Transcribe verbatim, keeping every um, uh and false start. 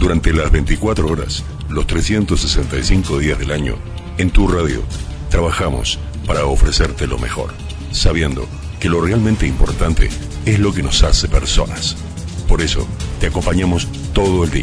Durante las veinticuatro horas, los trescientos sesenta y cinco días del año, en tu radio, trabajamos para ofrecerte lo mejor, sabiendo que lo realmente importante es lo que nos hace personas. Por eso, te acompañamos todo el día.